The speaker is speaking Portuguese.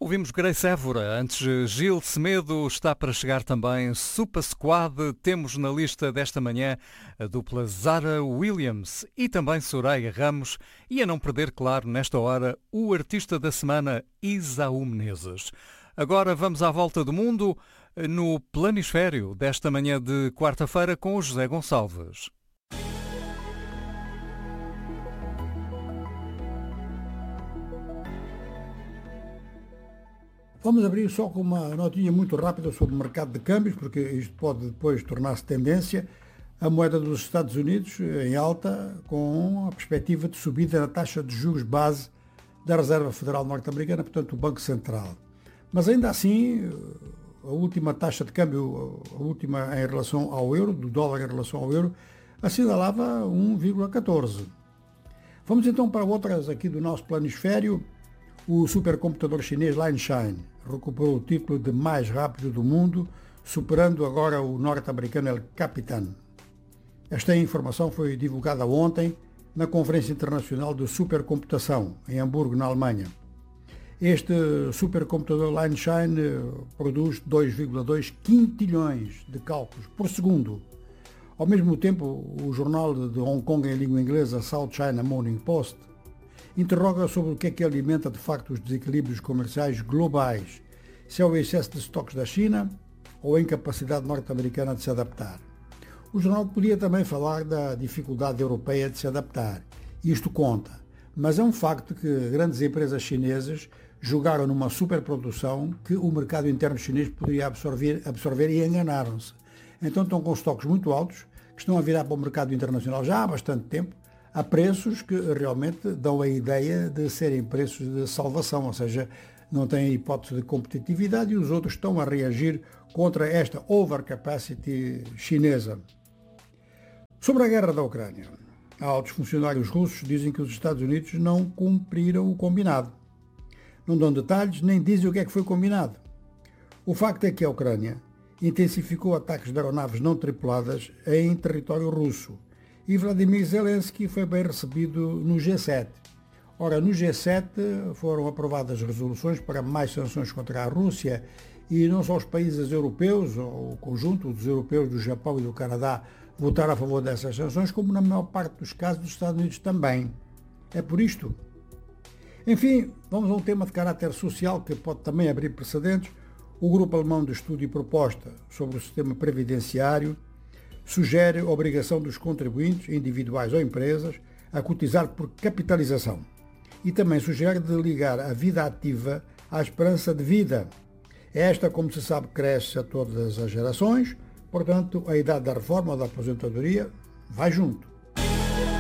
Ouvimos Grace Évora, antes Gil Semedo, está para chegar também Super Squad. Temos na lista desta manhã a dupla Zara Williams e também Soraya Ramos e a não perder, claro, nesta hora, o artista da semana Isaú Menezes. Agora vamos à volta do mundo no Planisfério desta manhã de quarta-feira com o José Gonçalves. Vamos abrir só com uma notinha muito rápida sobre o mercado de câmbios, porque isto pode depois tornar-se tendência. A moeda dos Estados Unidos em alta, com a perspectiva de subida na taxa de juros base da Reserva Federal Norte-Americana, portanto o Banco Central. Mas ainda assim, a última taxa de câmbio, a última em relação ao euro, do dólar em relação ao euro, assinalava 1,14. Vamos então para outras aqui do nosso planisfério. O supercomputador chinês Lianshine recuperou o título de mais rápido do mundo, superando agora o norte-americano El Capitan. Esta informação foi divulgada ontem na Conferência Internacional de Supercomputação, em Hamburgo, na Alemanha. Este supercomputador Lianshine produz 2,2 quintilhões de cálculos por segundo. Ao mesmo tempo, o jornal de Hong Kong em língua inglesa, South China Morning Post, interroga sobre o que alimenta de facto os desequilíbrios comerciais globais, se é o excesso de estoques da China ou a incapacidade norte-americana de se adaptar. O jornal podia também falar da dificuldade europeia de se adaptar. Isto conta, mas é um facto que grandes empresas chinesas jogaram numa superprodução que o mercado interno chinês poderia absorver e enganaram-se. Então estão com estoques muito altos, que estão a virar para o mercado internacional já há bastante tempo, a preços que realmente dão a ideia de serem preços de salvação, ou seja, não têm hipótese de competitividade e os outros estão a reagir contra esta overcapacity chinesa. Sobre a guerra da Ucrânia, altos funcionários russos dizem que os Estados Unidos não cumpriram o combinado. Não dão detalhes nem dizem o que é que foi combinado. O facto é que a Ucrânia intensificou ataques de aeronaves não tripuladas em território russo. E Vladimir Zelensky foi bem recebido no G7. Ora, no G7 foram aprovadas resoluções para mais sanções contra a Rússia e não só os países europeus, ou o conjunto dos europeus, do Japão e do Canadá, votaram a favor dessas sanções, como na maior parte dos casos dos Estados Unidos também. É por isto. Enfim, vamos a um tema de caráter social que pode também abrir precedentes. O Grupo Alemão de Estudo e Proposta sobre o Sistema Previdenciário sugere a obrigação dos contribuintes, individuais ou empresas, a cotizar por capitalização. E também sugere de ligar a vida ativa à esperança de vida. Esta, como se sabe, cresce a todas as gerações, portanto, a idade da reforma ou da aposentadoria vai junto.